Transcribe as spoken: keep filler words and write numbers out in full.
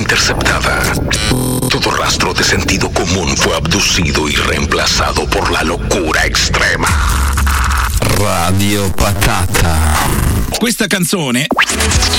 interceptada. Todo rastro de sentido común fue abducido y reemplazado por la locura extrema. Radio Patata. Questa canzone